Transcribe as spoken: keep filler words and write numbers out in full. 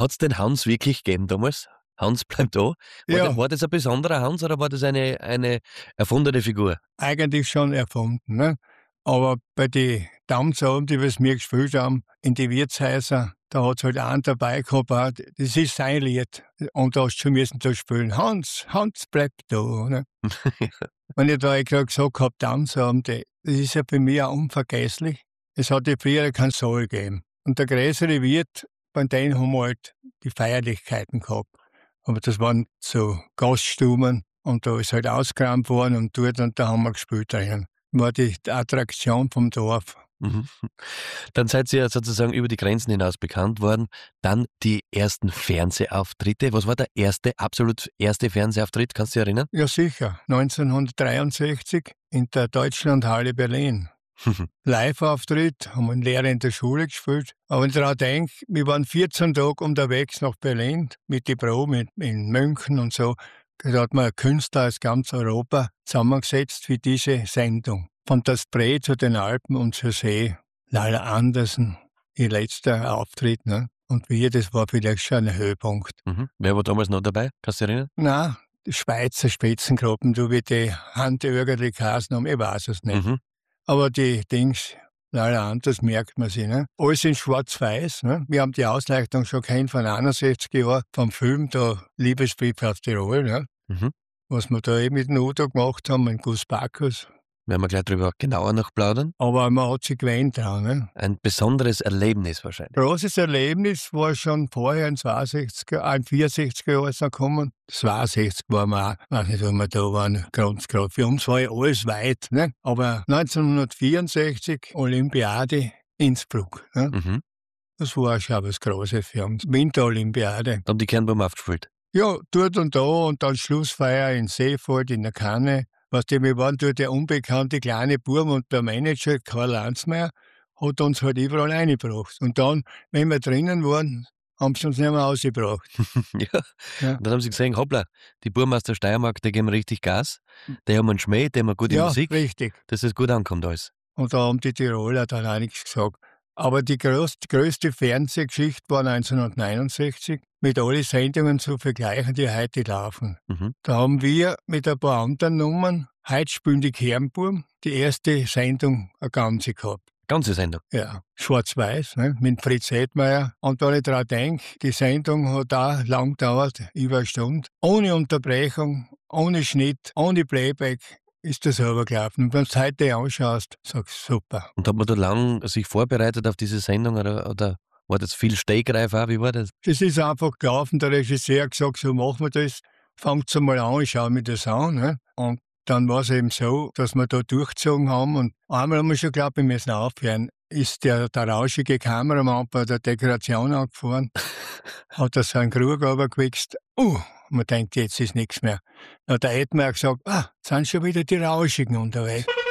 Hat es den Hans wirklich gegeben damals? Hans bleibt da. War, Ja. der, war das ein besonderer Hans oder war das eine, eine erfundene Figur? Eigentlich schon erfunden. Ne? Aber bei den Dammsabend, die was wir gespielt haben, in die Wirtshäuser, da hat es halt einen dabei gehabt, auch, das ist sein Lied. Und da hast du schon müssen da spielen. Hans, Hans bleibt da. Ne? Wenn ich da gerade gesagt habe, Dammsabend, das ist ja für mich auch unvergesslich. Es hat ja früher keinen Saal gegeben. Und der größere Wirt, bei denen haben wir halt die Feierlichkeiten gehabt. Aber das waren so Gaststuben und da ist halt ausgeräumt worden und dort und da haben wir gespielt drinnen. War die Attraktion vom Dorf. Mhm. Dann seid ihr sozusagen über die Grenzen hinaus bekannt worden. Dann die ersten Fernsehauftritte. Was war der erste, absolut erste Fernsehauftritt? Kannst du dich erinnern? Ja sicher, neunzehnhundertdreiundsechzig in der Deutschlandhalle Berlin. Live-Auftritt, haben wir Lehrer in der Schule gespielt. Aber wenn ich daran denke, wir waren vierzehn Tage unterwegs nach Berlin mit die Probe in München und so. Da hat man Künstler aus ganz Europa zusammengesetzt für diese Sendung. Von der Spree zu den Alpen und zur See. Laila Andersen, ihr letzter Auftritt. Ne? Und wir, das war vielleicht schon ein Höhepunkt. Mhm. Wer war damals noch dabei? Kannst du dich erinnern? Nein, die Schweizer Spitzengruppen, du wie die Hand irgendwie geheißen haben, ich weiß es nicht. Mhm. Aber die Dings, leider anders merkt man sie. Ne? Alles in schwarz-weiß. Ne? Wir haben die Ausleuchtung schon kennt von einundsechzig Jahren vom Film, da Liebesbrief aus Tirol. Ne? Mhm. Was wir da eben mit dem Udo gemacht haben, mit Gus Bacchus. Werden wir gleich drüber genauer noch plaudern. Aber man hat sich gewöhnt dran. Ne? Ein besonderes Erlebnis wahrscheinlich. Großes Erlebnis war schon vorher in zweiundsechziger, in vierundsechziger Jahren gekommen. zweiundsechzig waren wir auch, weiß nicht, wo wir da waren, ganz gerade. Für uns war ja alles weit. Ne? Aber neunzehnhundertvierundsechzig Olympiade Innsbruck. Ne? Mhm. Das war schon was Großes für uns. Winterolympiade. Dann die Kernbaum aufgespielt. Ja, dort und da und dann Schlussfeier in Seefeld in der Kanne. Weißt du, wir waren dort der unbekannte kleine Burm und der Manager Karl Lanzmeier hat uns halt überall reingebracht. Und dann, wenn wir drinnen waren, haben sie uns nicht mehr rausgebracht. ja. Ja. Dann haben sie gesehen, hoppla, die Burm aus der Steiermark, die geben richtig Gas. Die haben einen Schmäh, die haben eine gute Ja, Musik. richtig. Dass es gut ankommt alles. Und da haben die Tiroler dann auch nichts gesagt. Aber die größte, größte Fernsehgeschichte war neunzehnhundertneunundsechzig, mit allen Sendungen zu vergleichen, die heute laufen. Mhm. Da haben wir mit ein paar anderen Nummern, heute spielen die Kernburm, die erste Sendung eine ganze gehabt. Ganze Sendung. Ja, schwarz-weiß, ne, mit Fritz Hedmeier. Und wenn ich daran denke, die Sendung hat auch lang gedauert, über eine Stunde. Ohne Unterbrechung, ohne Schnitt, ohne Playback ist das selber gelaufen. Und wenn du es heute anschaust, sagst du, super. Und hat man da lang sich vorbereitet auf diese Sendung oder, oder war das viel Stegreif auch? Wie war das? Das ist einfach gelaufen. Der Regisseur hat gesagt, so machen wir das. Fangt mal an, ich schaue mir das an. Ne? Und dann war es eben so, dass wir da durchgezogen haben. Und einmal haben wir schon geglaubt, wir müssen aufhören. Ist der, der rauschige Kameramann bei der Dekoration angefahren, hat er so einen Krug runtergewichst. Uh, man denkt, jetzt ist nichts mehr. Dann hat der Edmeier gesagt, ah, sind schon wieder die Rauschigen unterwegs.